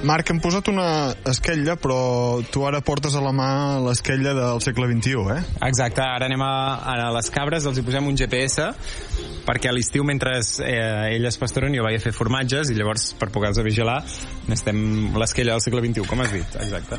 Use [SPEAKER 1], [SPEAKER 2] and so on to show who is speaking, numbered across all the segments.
[SPEAKER 1] Marc, hem posat una esquella, però tu ara portes a la mà l'esquella del segle XXI, eh?
[SPEAKER 2] Exacte, ara anem a les cabres, els hi posem un GPS, perquè a l'estiu, mentre elles pasturen, jo vaig a fer formatges, i llavors, per poder-los vigilar, necessitem l'esquella del segle XXI, com has dit. Exacte.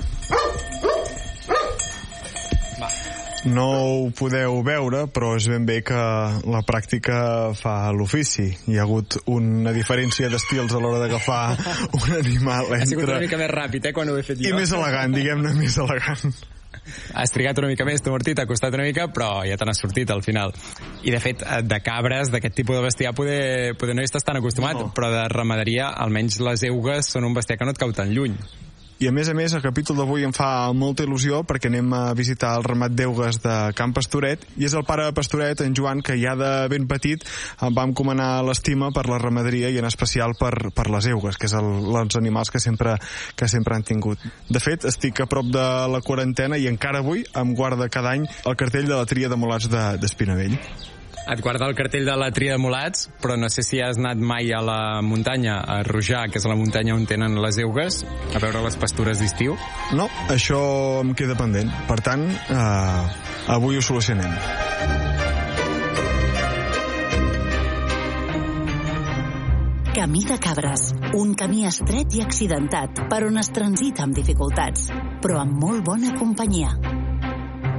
[SPEAKER 1] No ho podeu veure, però és ben bé que la pràctica fa l'ofici. Hi ha hagut una diferència d'estils a l'hora d'agafar un animal entre...
[SPEAKER 2] Ha sigut una mica més ràpid, quan ho he fet jo.
[SPEAKER 1] I més elegant, diguem-ne, més elegant.
[SPEAKER 2] Has trigat una mica més, t'ho Martí, t'ha costat una mica, però ja te n'has sortit al final. I de fet, de cabres, d'aquest tipus de bestiar, poder no hi estàs tan acostumat, no. Però de ramaderia, almenys les eugues són un bestiar que no et cau tan lluny.
[SPEAKER 1] I a més, el capítol d'avui em fa molta il·lusió perquè anem a visitar el ramat d'eugues de Can Pastoret, i és el pare Pastoret, en Joan, que ja de ben petit em va encomanar l'estima per la ramaderia i en especial per les eugues, que és els animals que sempre han tingut. De fet, estic a prop de la quarantena i encara avui em guarda cada any el cartell de la tria de mulats d'Espinavell.
[SPEAKER 2] Et guarda el cartell de la tria de mulats, però no sé si has anat mai a la muntanya, a Rojar, que és la muntanya on tenen les eugues, a veure les pastures d'estiu.
[SPEAKER 1] No, això em queda pendent. Per tant, avui ho solucionem.
[SPEAKER 3] Camí de Cabres, un camí estret i accidentat, per on es transita amb dificultats, però amb molt bona companyia.